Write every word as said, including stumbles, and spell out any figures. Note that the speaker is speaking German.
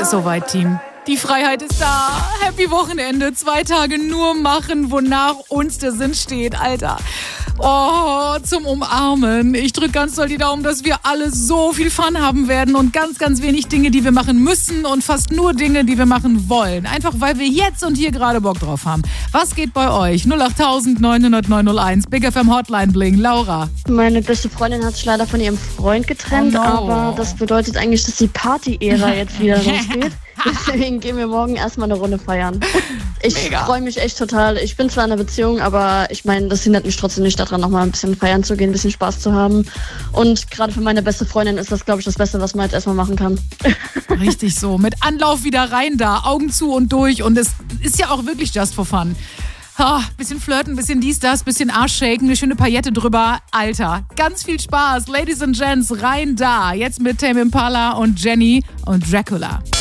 ist soweit, Team. Die Freiheit ist da. Happy Wochenende. Zwei Tage nur machen, wonach uns der Sinn steht, Alter. Oh, zum Umarmen. Ich drücke ganz doll die Daumen, dass wir alle so viel Fun haben werden und ganz, ganz wenig Dinge, die wir machen müssen und fast nur Dinge, die wir machen wollen. Einfach, weil wir jetzt und hier gerade Bock drauf haben. Was geht bei euch? null acht neun null null neun null eins, Big F M Hotline Bling. Laura. Meine beste Freundin hat sich leider von ihrem Freund getrennt, Oh no. aber das bedeutet eigentlich, dass die Party-Ära jetzt wieder losgeht. Deswegen gehen wir morgen erstmal eine Runde feiern. Ich freue mich echt total. Ich bin zwar in einer Beziehung, aber ich meine, das hindert mich trotzdem nicht daran, nochmal ein bisschen feiern zu gehen, ein bisschen Spaß zu haben. Und gerade für meine beste Freundin ist das, glaube ich, das Beste, was man jetzt erstmal machen kann. Richtig so. Mit Anlauf wieder rein da, Augen zu und durch. Und es ist ja auch wirklich just for fun. Oh, bisschen flirten, bisschen dies, das, bisschen Arsch shaken, eine schöne Paillette drüber. Alter, ganz viel Spaß. Ladies and Gents, rein da. Jetzt mit Tame Impala und Jenny und Dracula.